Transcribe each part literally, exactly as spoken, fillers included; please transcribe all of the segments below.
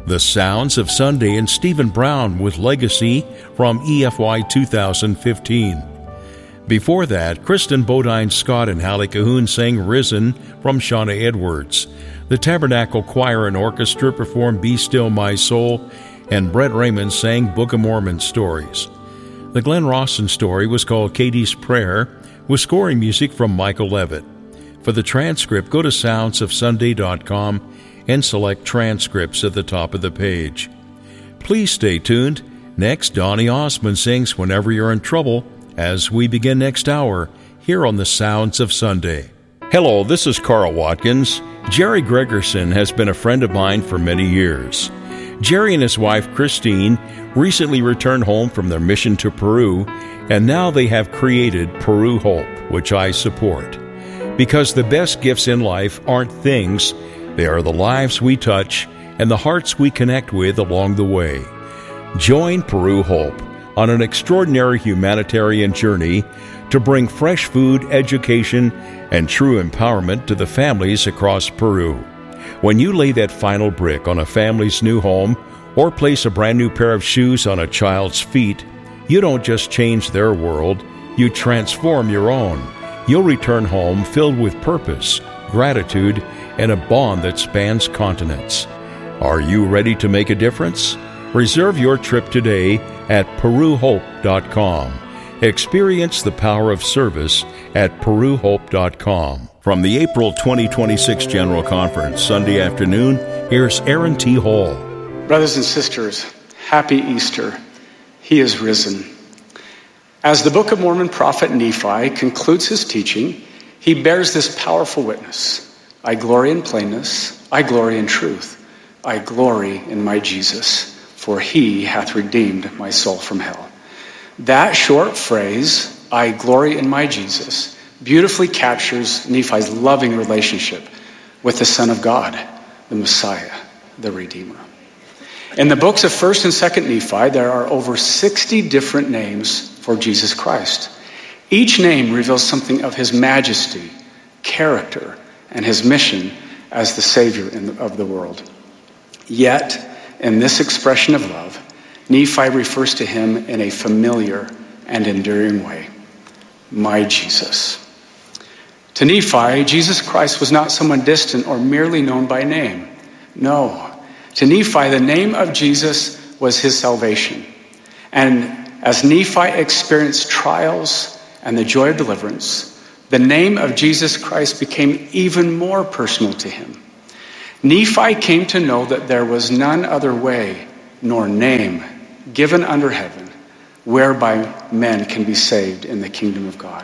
The Sounds of Sunday and Stephen Brown with Legacy from E F Y two thousand fifteen. Before that, Kristen Bodine Scott and Hallie Cahoon sang Risen from Shauna Edwards. The Tabernacle Choir and Orchestra performed Be Still My Soul, and Brett Raymond sang Book of Mormon stories. The Glenn Rawson story was called Katie's Prayer, with scoring music from Michael Levitt. For the transcript, go to sounds of sunday dot com and select Transcripts at the top of the page. Please stay tuned. Next, Donny Osmond sings Whenever You're in Trouble as we begin next hour here on the Sounds of Sunday. Hello, this is Carl Watkins. Jerry Gregerson has been a friend of mine for many years. Jerry and his wife, Christine, recently returned home from their mission to Peru, and now they have created Peru Hope, which I support. Because the best gifts in life aren't things, they are the lives we touch and the hearts we connect with along the way. Join Peru Hope on an extraordinary humanitarian journey to bring fresh food, education, and true empowerment to the families across Peru. When you lay that final brick on a family's new home or place a brand new pair of shoes on a child's feet, you don't just change their world, you transform your own. You'll return home filled with purpose, gratitude, and a bond that spans continents. Are you ready to make a difference? Reserve your trip today at peru hope dot com. Experience the power of service at peru hope dot com. From the April twenty twenty-six General Conference, Sunday afternoon, here's Aaron T. Hall. Brothers and sisters, happy Easter. He is risen. As the Book of Mormon prophet Nephi concludes his teaching, he bears this powerful witness. I glory in plainness, I glory in truth, I glory in my Jesus, for he hath redeemed my soul from hell. That short phrase, I glory in my Jesus, beautifully captures Nephi's loving relationship with the Son of God, the Messiah, the Redeemer. In the books of First and Second Nephi, there are over sixty different names for Jesus Christ. Each name reveals something of his majesty, character, and his mission as the Savior in the, of the world. Yet, in this expression of love, Nephi refers to him in a familiar and enduring way. My Jesus. To Nephi, Jesus Christ was not someone distant or merely known by name. No. To Nephi, the name of Jesus was his salvation. And as Nephi experienced trials and the joy of deliverance, the name of Jesus Christ became even more personal to him. Nephi came to know that there was none other way nor name given under heaven whereby men can be saved in the kingdom of God.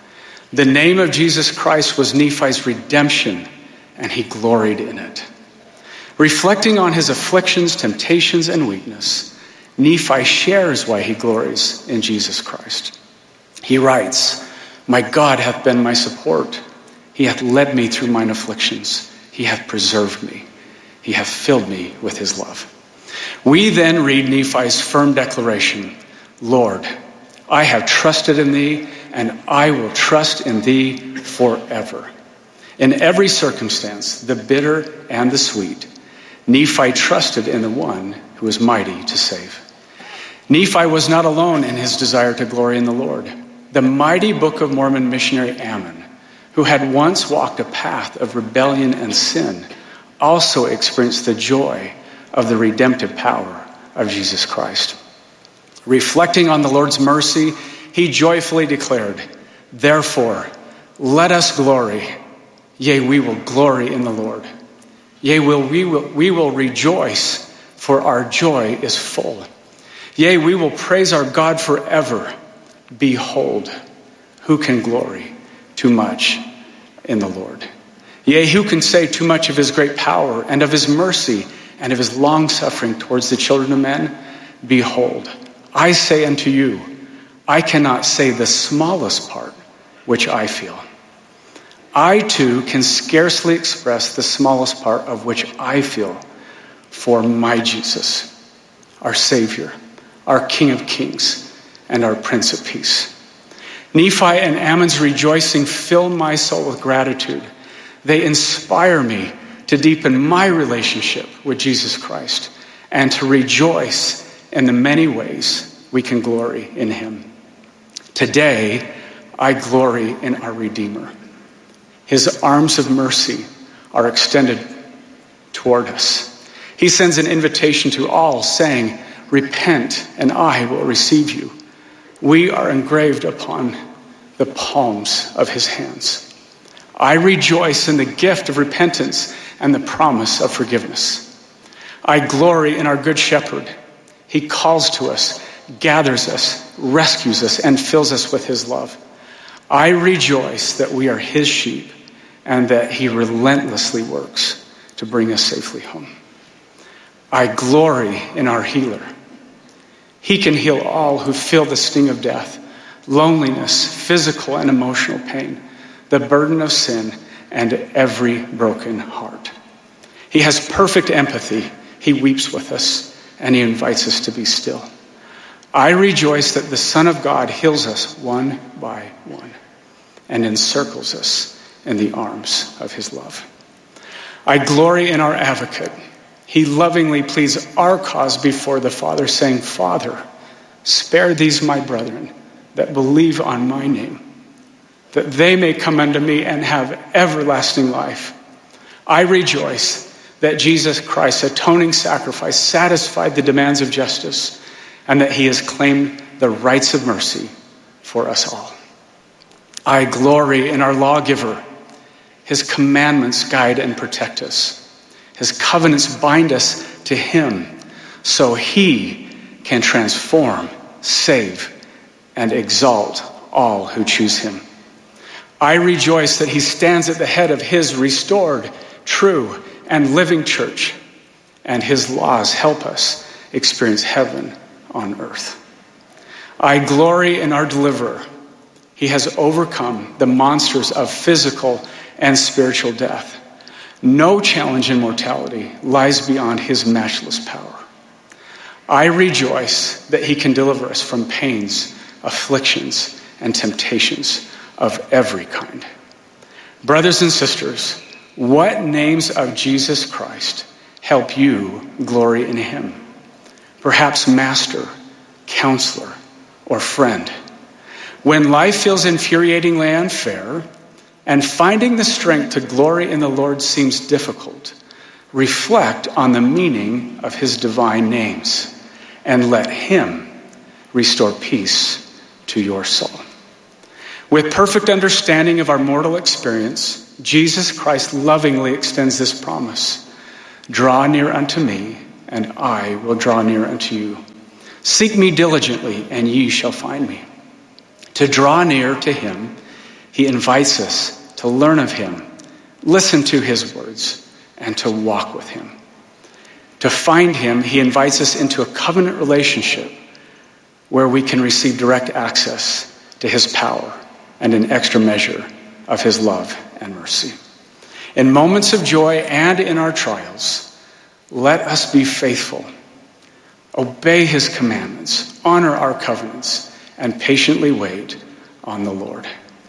The name of Jesus Christ was Nephi's redemption, and he gloried in it. Reflecting on his afflictions, temptations, and weakness, Nephi shares why he glories in Jesus Christ. He writes, my God hath been my support. He hath led me through mine afflictions. He hath preserved me. He hath filled me with his love. We then read Nephi's firm declaration, Lord, I have trusted in thee, and I will trust in thee forever. In every circumstance, the bitter and the sweet, Nephi trusted in the one who is mighty to save. Nephi was not alone in his desire to glory in the Lord. The mighty Book of Mormon missionary Ammon, who had once walked a path of rebellion and sin, also experienced the joy of the redemptive power of Jesus Christ. Reflecting on the Lord's mercy, he joyfully declared, therefore, let us glory. Yea, we will glory in the Lord. Yea, will, we, will, we will rejoice, for our joy is full. Yea, we will praise our God forever. Behold, who can glory too much in the Lord? Yea, who can say too much of his great power and of his mercy and of his long-suffering towards the children of men? Behold, I say unto you, I cannot say the smallest part which I feel. I too can scarcely express the smallest part of which I feel for my Jesus, our Savior, our King of Kings, and our Prince of Peace. Nephi and Ammon's rejoicing fill my soul with gratitude. They inspire me to deepen my relationship with Jesus Christ and to rejoice in the many ways we can glory in him. Today, I glory in our Redeemer. His arms of mercy are extended toward us. He sends an invitation to all, saying, repent, and I will receive you. We are engraved upon the palms of his hands. I rejoice in the gift of repentance and the promise of forgiveness. I glory in our good shepherd. He calls to us, gathers us, rescues us, and fills us with his love. I rejoice that we are his sheep and that he relentlessly works to bring us safely home. I glory in our healer. He can heal all who feel the sting of death, loneliness, physical and emotional pain, the burden of sin, and every broken heart. He has perfect empathy. He weeps with us, and he invites us to be still. I rejoice that the Son of God heals us one by one and encircles us in the arms of his love. I glory in our advocate. He lovingly pleads our cause before the Father, saying, Father, spare these my brethren that believe on my name, that they may come unto me and have everlasting life. I rejoice that Jesus Christ's atoning sacrifice satisfied the demands of justice, and that he has claimed the rights of mercy for us all. I glory in our lawgiver. His commandments guide and protect us. His covenants bind us to him so he can transform, save, and exalt all who choose him. I rejoice that he stands at the head of his restored, true, and living church, and his laws help us experience heaven on earth. I glory in our deliverer. He has overcome the monsters of physical and spiritual death. No challenge in mortality lies beyond his matchless power. I rejoice that he can deliver us from pains, afflictions, and temptations of every kind. Brothers and sisters, what names of Jesus Christ help you glory in him? Perhaps Master, Counselor, or Friend. When life feels infuriatingly unfair and finding the strength to glory in the Lord seems difficult, reflect on the meaning of his divine names and let him restore peace to your soul. With perfect understanding of our mortal experience, Jesus Christ lovingly extends this promise. Draw near unto me, and I will draw near unto you. Seek me diligently, and ye shall find me. To draw near to him, he invites us to learn of him, listen to his words, and to walk with him. To find him, he invites us into a covenant relationship where we can receive direct access to his power and an extra measure of his love and mercy. In moments of joy and in our trials, let us be faithful, obey his commandments, honor our covenants, and patiently wait on the Lord.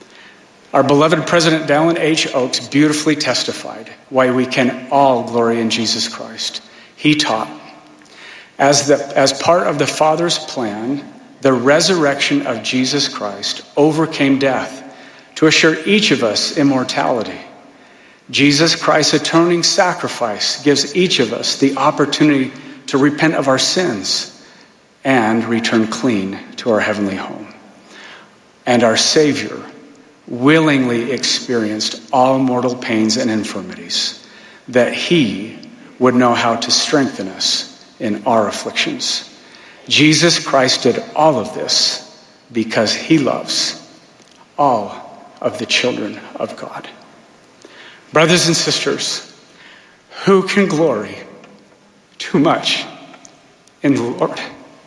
Our beloved President Dallin H. Oaks beautifully testified why we can all glory in Jesus Christ. He taught, as, the, as part of the Father's plan, the resurrection of Jesus Christ overcame death to assure each of us immortality. Jesus Christ's atoning sacrifice gives each of us the opportunity to repent of our sins and return clean to our heavenly home. And our Savior willingly experienced all mortal pains and infirmities, that he would know how to strengthen us in our afflictions. Jesus Christ did all of this because he loves all of the children of God. Brothers and sisters, who can glory too much in the Lord?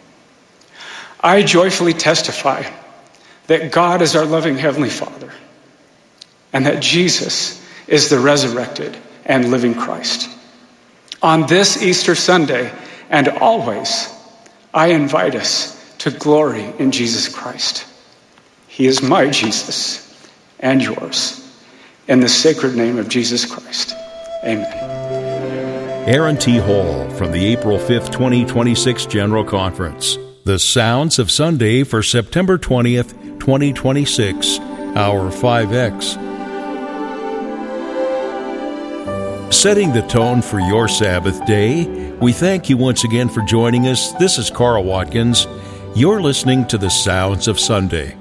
I joyfully testify that God is our loving Heavenly Father and that Jesus is the resurrected and living Christ. On this Easter Sunday and always, I invite us to glory in Jesus Christ. He is my Jesus and yours. In the sacred name of Jesus Christ, amen. Aaron T. Hall from the April fifth, twenty twenty-six General Conference. The Sounds of Sunday for September twentieth, twenty twenty-six, Hour five X. Setting the tone for your Sabbath day, we thank you once again for joining us. This is Carl Watkins. You're listening to The Sounds of Sunday.